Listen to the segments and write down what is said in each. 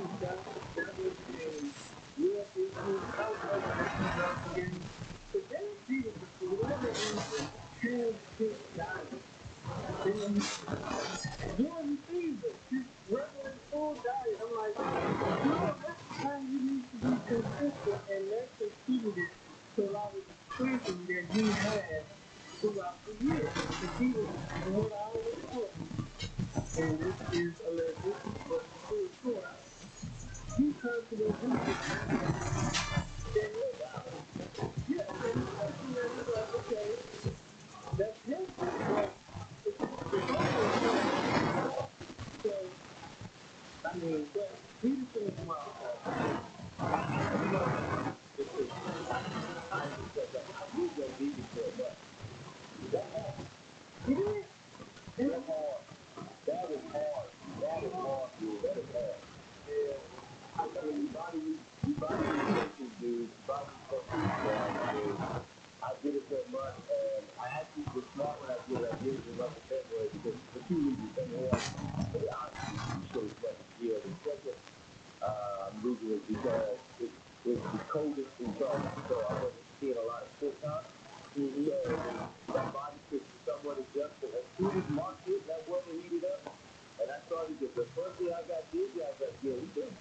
that that was a real issue. I was watching the Dodger game. But Derek Jeter, for whatever reason, has his diet. And during the season, just regular full diet. I'm like, that's the time you need to be consistent, and that contributed to a lot of the strengthening that he had throughout the year. Because he was, from what I always thought, and this is alleged, but the true story, he turned to the juices. And look, yeah, and he's thinking that he's like, okay, that's healthy, but it's also healthy. So, I mean, but Peterson is wild. You know, I ain't said that. I knew that he was good, but that hard. He did. That hard. That was hard. That is hard, dude. That is hard. Yeah. I mean, you body restrictions, dude. Body restrictions, dude. I did it so much, and I actually was smart when I did it. I did it in like February because for 2 reasons. Number one, honestly, you showed as much as skill. And second, I'm losing it because it's the coldest in summer, so I wasn't seeing a lot of foot time. So my body could somewhat adjust. But as soon as March hit, that weather heated up, and I started to, the first day I got dizzy, I was like, yeah, we good.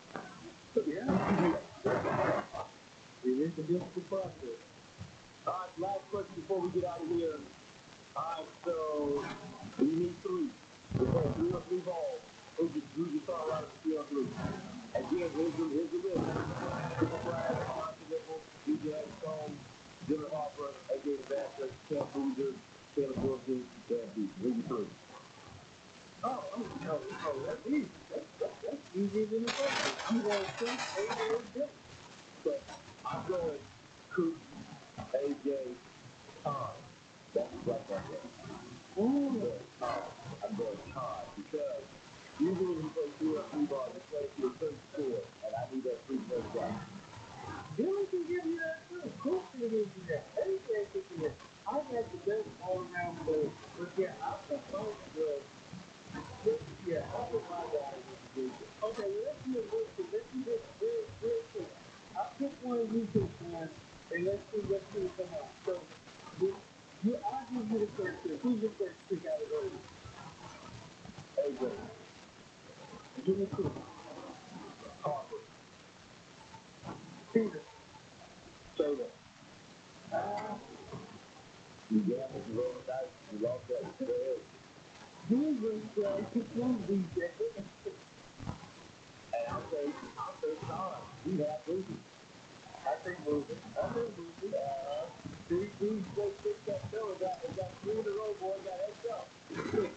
Yeah. It is a difficult process. All right, last question before we get out of here. All right, so we need three. We play 3-on-3 ball. Who's your star out of 3-on-3? Again, here's the list. Cooper Flag, Monty Nickel, DJ Stone, Jimmy Harper, AJ Nevada, Cam Boozer, Caleb Wilson, Dan Beach. Who's your three? That's easy. That's easier than the first one. I'm going to think AJ Dillon. So I'm going Coop, AJ, Tom. That's right there. I'm going Todd because usually when you play 3-on-3 ball, you play for your first score, and I need that free first shot. Dylan can give you that too. Coop can give you that. AJ can give you that. I got the best all-around player. But yeah, I put both good. Yeah, I put my guys in the position. Okay, well, let's do it real quick. Let's do this real quick. I pick one, you pick one, and let's see what come out. So, I'll give you the first pick. Who's your first pick out of those? AJ. Give me two. Harper. Peter. Soda. You gambled, you rolled the dice, you lost that. Go ahead. Jesus, pick one, DJ. And I'll say Todd. He had Boozy. I think Boozy. These Blake picked up Phil. Got 3 in a row, boy. Got edged up.